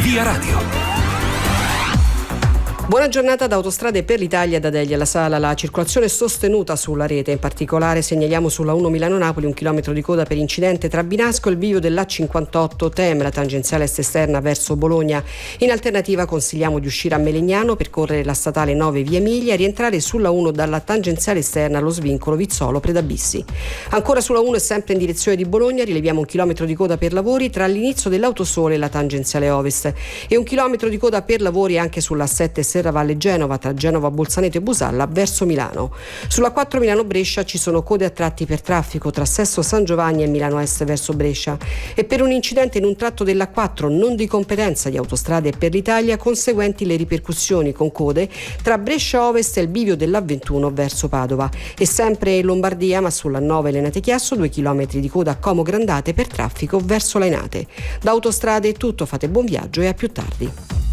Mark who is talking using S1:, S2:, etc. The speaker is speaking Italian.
S1: Via Radio.
S2: Buona giornata da Autostrade per l'Italia, da Delia alla Sala. La circolazione è sostenuta sulla rete, in particolare segnaliamo sulla 1 Milano-Napoli 1 chilometro di coda per incidente tra Binasco e il bivio dell'A58 Tem, la tangenziale est esterna verso Bologna. In alternativa consigliamo di uscire a Melegnano, percorrere la statale 9 via Emilia e rientrare sulla 1 dalla tangenziale esterna allo svincolo Vizzolo Predabissi. Ancora sulla 1 e sempre in direzione di Bologna rileviamo 1 chilometro di coda per lavori tra l'inizio dell'Autosole e la tangenziale ovest e 1 chilometro di coda per lavori anche sulla 7 Serravalle Genova tra Genova Bolzaneto e Busalla verso Milano. Sulla 4 Milano-Brescia ci sono code a tratti per traffico tra Sesto San Giovanni e Milano Est verso Brescia e per un incidente in un tratto della 4 non di competenza di Autostrade per l'Italia, conseguenti le ripercussioni con code tra Brescia Ovest e il bivio dell'A21 verso Padova e sempre in Lombardia, ma sulla 9 Lenate Chiasso 2 chilometri di coda a Como Grandate per traffico verso Lainate. Da Autostrade è tutto, fate buon viaggio e a più tardi.